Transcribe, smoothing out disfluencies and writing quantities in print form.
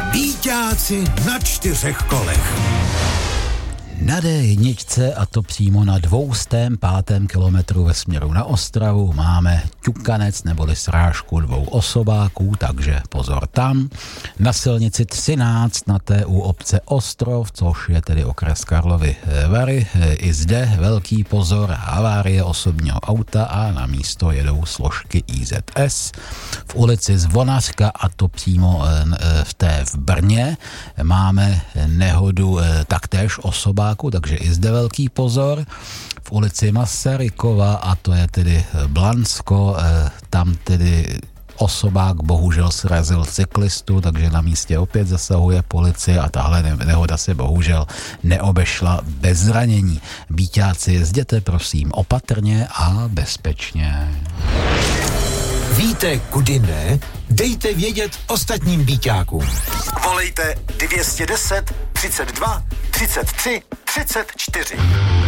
Býťáci na 4 kolech. Na D1, a to přímo na 205. kilometru ve směru na Ostravu, máme ťukanec neboli srážku 2 osobáků, takže pozor tam. Na silnici 13 na té u obce Ostrov, což je tedy okres Karlovy Vary, i zde velký pozor, havárie osobního auta a na místo jedou složky IZS. V ulici Zvonařka, a to přímo v Brně, máme nehodu taktéž osobáků, takže i zde velký pozor. V ulici Masarykova, a to je tedy Blansko, tam tedy osobák bohužel srazil cyklistu, takže na místě opět zasahuje policie a tahle nehoda se bohužel neobešla bez zranění. Býťáci, jezděte prosím opatrně a bezpečně. Víte, kudy ne? Dejte vědět ostatním býťákům. Volejte 210 32 33 34.